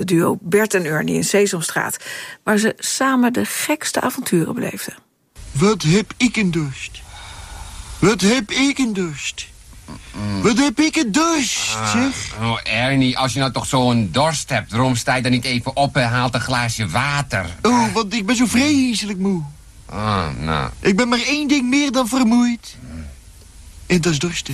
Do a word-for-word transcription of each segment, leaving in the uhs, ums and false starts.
duo Bert en Ernie in Sesamstraat, waar ze samen de gekste avonturen beleefden. Wat heb ik een dorst. Wat heb ik een dorst. Mm. Wat heb ik een dorst, ah, zeg. Oh, Ernie, als je nou toch zo'n dorst hebt, waarom sta je dan niet even op en haalt een glaasje water? Oh, want ik ben zo vreselijk moe. Ah, nou. Ik ben maar één ding meer dan vermoeid. Mm. En dat is dorstig.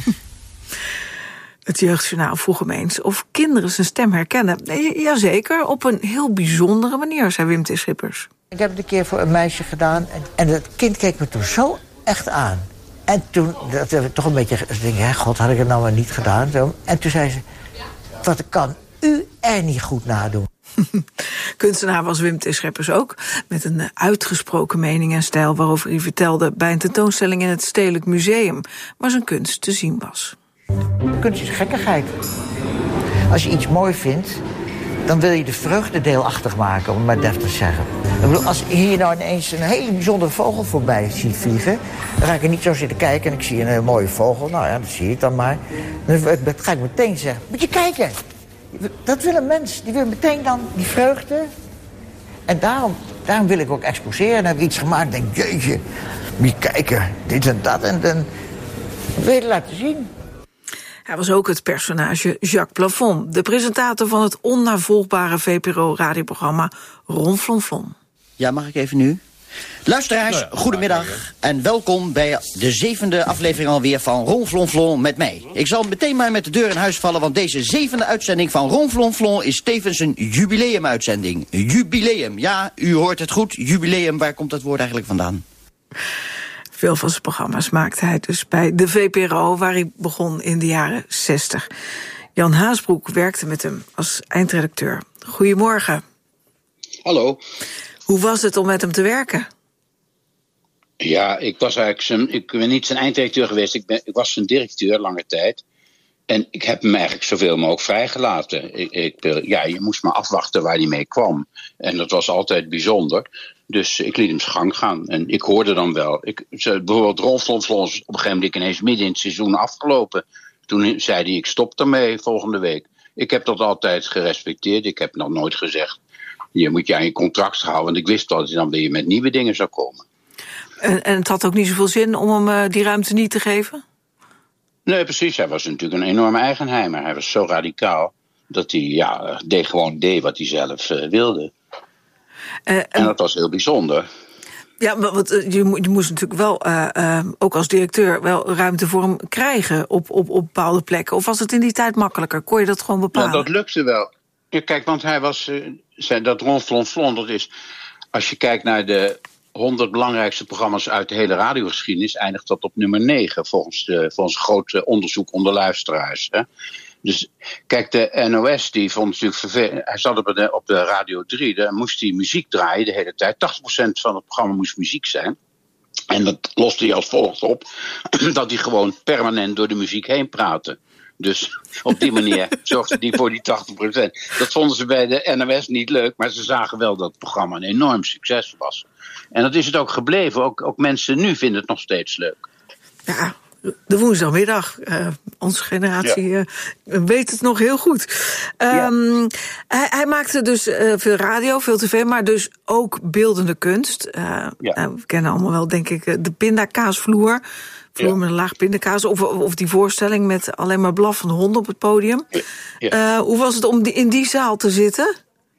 Het Jeugdjournaal vroeg hem eens of kinderen zijn stem herkennen. Jazeker, op een heel bijzondere manier, zei Wim T. Schippers. Ik heb het een keer voor een meisje gedaan en, en dat kind keek me toen zo echt aan. En toen, dat heb ik toch een beetje, ik denk, hè, god, had ik het nou maar niet gedaan. Zo. En toen zei ze, wat kan u er niet goed nadoen? Kunstenaar was Wim T. Schippers ook, met een uitgesproken mening en stijl waarover hij vertelde bij een tentoonstelling in het Stedelijk Museum, waar zijn kunst te zien was. Kunst is gekkigheid. Als je iets mooi vindt, dan wil je de vreugde deelachtig maken, om het maar deftig te zeggen. Ik bedoel, als hier nou ineens een hele bijzondere vogel voorbij ziet vliegen, dan ga ik er niet zo zitten kijken en ik zie een hele mooie vogel. Nou ja, dat zie ik dan maar. Dan ga ik meteen zeggen, moet je kijken. Dat wil een mens, die wil meteen dan die vreugde. En daarom, daarom wil ik ook exposeren. Dan heb ik iets gemaakt en denk, jeetje, moet je kijken, dit en dat. En dan wil je het laten zien. Hij was ook het personage Jacques Plafond, de presentator van het onnavolgbare V P R O-radioprogramma Ronflonflon. Ja, mag ik even nu? Luisteraars, nou ja, goedemiddag en welkom bij de zevende aflevering alweer van Ronflonflon met mij. Ik zal meteen maar met de deur in huis vallen, want deze zevende uitzending van Ronflonflon is tevens een jubileumuitzending. Jubileum, ja, u hoort het goed, jubileum, waar komt dat woord eigenlijk vandaan? Veel van zijn programma's maakte hij dus bij de V P R O, waar hij begon in de jaren zestig. Jan Haasbroek werkte met hem als eindredacteur. Goedemorgen. Hallo. Hoe was het om met hem te werken? Ja, ik was eigenlijk zijn, ik ben niet zijn eindredacteur geweest. Ik, ben, ik was zijn directeur lange tijd. En ik heb hem eigenlijk zoveel mogelijk vrijgelaten. Ik, ik, ja, je moest maar afwachten waar hij mee kwam. En dat was altijd bijzonder. Dus ik liet hem zijn gang gaan. En ik hoorde dan wel. Ik, bijvoorbeeld Ronflonflon op een gegeven moment ineens midden in het seizoen afgelopen. Toen zei hij, ik stop ermee volgende week. Ik heb dat altijd gerespecteerd. Ik heb nog nooit gezegd, je moet je aan je contract houden. Want ik wist dat hij dan weer met nieuwe dingen zou komen. En, en het had ook niet zoveel zin om hem uh, die ruimte niet te geven? Nee, precies. Hij was natuurlijk een enorme eigenheimer. Hij was zo radicaal dat hij ja, deed, gewoon deed wat hij zelf uh, wilde. Uh, en dat was heel bijzonder. Ja, maar wat, je, je moest natuurlijk wel, uh, uh, ook als directeur, wel ruimte voor hem krijgen op, op, op bepaalde plekken. Of was het in die tijd makkelijker? Kon je dat gewoon bepalen? Nou, dat lukte wel. Ja, kijk, want hij was, uh, dat Ronflonflon, dat is, als je kijkt naar de honderd belangrijkste programma's uit de hele radiogeschiedenis, eindigt dat op nummer negen, volgens, de, volgens een groot onderzoek onder luisteraars. Hè. Dus kijk, de N O S die vond natuurlijk vervelend. Hij zat op de, op de Radio drie, daar moest hij muziek draaien de hele tijd. tachtig procent van het programma moest muziek zijn. En dat loste hij als volgt op, dat hij gewoon permanent door de muziek heen praatte. Dus op die manier zorgde hij voor die tachtig procent. Dat vonden ze bij de N O S niet leuk, maar ze zagen wel dat het programma een enorm succes was. En dat is het ook gebleven. Ook, ook mensen nu vinden het nog steeds leuk. Ja, de woensdagmiddag. Uh, onze generatie ja. uh, weet het nog heel goed. Um, ja. hij, hij maakte dus uh, veel radio, veel tv, maar dus ook beeldende kunst. Uh, ja. nou, we kennen allemaal wel, denk ik, de pindakaasvloer. Vloer ja. met een laag pindakaas. Of, of die voorstelling met alleen maar blaffende honden op het podium. Ja. Uh, hoe was het om die, in die zaal te zitten?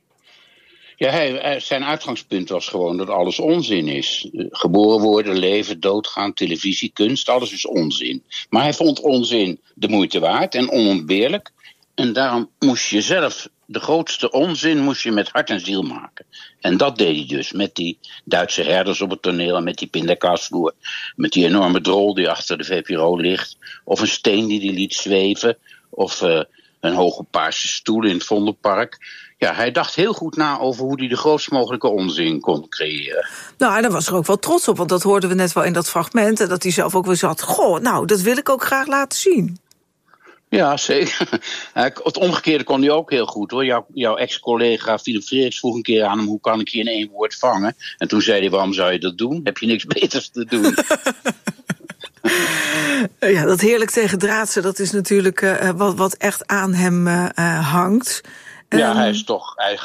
Ja, hij, zijn uitgangspunt was gewoon dat alles onzin is. Geboren worden, leven, doodgaan, televisie, kunst, alles is onzin. Maar hij vond onzin de moeite waard en onontbeerlijk. En daarom moest je zelf de grootste onzin moest je met hart en ziel maken. En dat deed hij dus met die Duitse herders op het toneel en met die pindakaasvloer. Met die enorme drol die achter de V P R O ligt. Of een steen die hij liet zweven. Of uh, een hoge paarse stoel in het Vondelpark. Ja, hij dacht heel goed na over hoe hij de grootst mogelijke onzin kon creëren. Nou, en daar was er ook wel trots op, want dat hoorden we net wel in dat fragment. En dat hij zelf ook weer zat, goh, nou, dat wil ik ook graag laten zien. Ja, zeker. Het omgekeerde kon hij ook heel goed, hoor. Jouw, jouw ex-collega Philip Freeriks vroeg een keer aan hem, hoe kan ik je in één woord vangen? En toen zei hij, waarom zou je dat doen? Heb je niks beters te doen? Ja, dat heerlijk tegen draadse, dat is natuurlijk uh, wat, wat echt aan hem uh, hangt. Ja, um, hij is toch... Hij